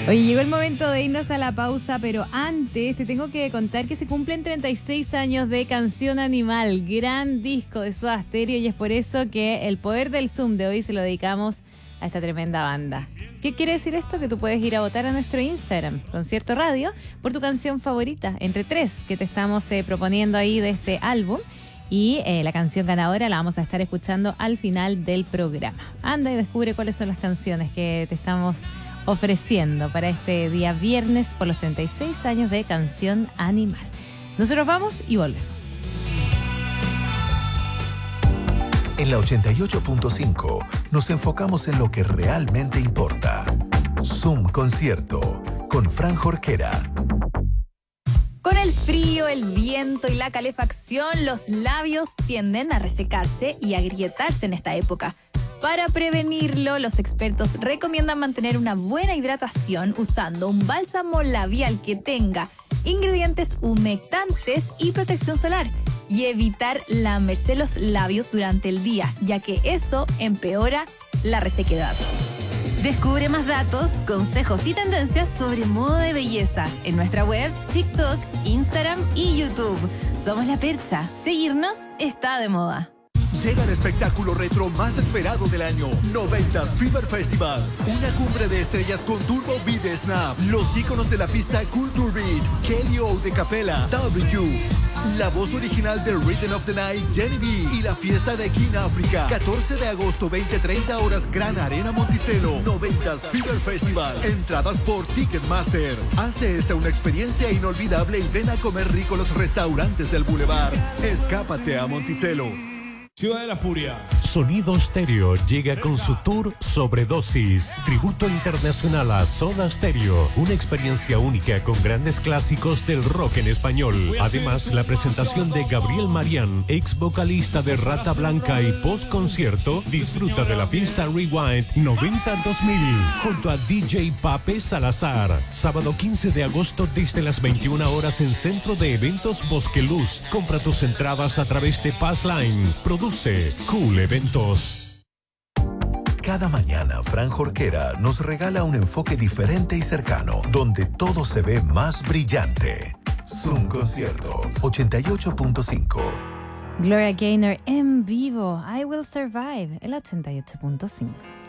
Oye, llegó el momento de irnos a la pausa, pero antes te tengo que contar que se cumplen 36 años de Canción Animal, gran disco de Soda Stereo, y es por eso que el poder del Zoom de hoy se lo dedicamos a esta tremenda banda. ¿Qué quiere decir esto? Que tú puedes ir a votar a nuestro Instagram, Concierto Radio, por tu canción favorita, entre 3 que te estamos proponiendo ahí de este álbum. Y la canción ganadora la vamos a estar escuchando al final del programa. Anda y descubre cuáles son las canciones que te estamos ofreciendo para este día viernes por los 36 años de Canción Animal. Nosotros vamos y volvemos. En la 88.5 nos enfocamos en lo que realmente importa. Zoom Concierto con Fran Jorquera. Con el frío, el viento y la calefacción, los labios tienden a resecarse y agrietarse en esta época. Para prevenirlo, los expertos recomiendan mantener una buena hidratación usando un bálsamo labial que tenga ingredientes humectantes y protección solar, y evitar lamerse los labios durante el día, ya que eso empeora la resequedad. Descubre más datos, consejos y tendencias sobre moda de belleza en nuestra web, TikTok, Instagram y YouTube. Somos La Percha. Seguirnos está de moda. Llega el espectáculo retro más esperado del año, 90s Fever Festival. Una cumbre de estrellas con Turbo Beat Snap, los íconos de la pista Culture Beat, Kelly O de Capella, W, la voz original de Rhythm of the Night, Jenny B, y la fiesta de King África. 14 de agosto, 20-30 horas, Gran Arena Monticello, 90s Fever Festival. Entradas por Ticketmaster. Haz de esta una experiencia inolvidable y ven a comer rico los restaurantes del Boulevard. Escápate a Monticello. Ciudad de la Furia. Sonido Stereo llega con su tour Sobredosis, tributo internacional a Soda Stereo, una experiencia única con grandes clásicos del rock en español. Además, la presentación de Gabriel Marián, ex vocalista de Rata Blanca, y post concierto, disfruta de la fiesta Rewind 90-2000 junto a DJ Pape Salazar. Sábado 15 de agosto desde las 21 horas en Centro de Eventos Bosque Luz. Compra tus entradas a través de Passline. Produce Cool Eventos. Cada mañana, Fran Jorquera nos regala un enfoque diferente y cercano, donde todo se ve más brillante. Zoom Concierto 88.5. Gloria Gaynor en vivo, I Will Survive, el 88.5.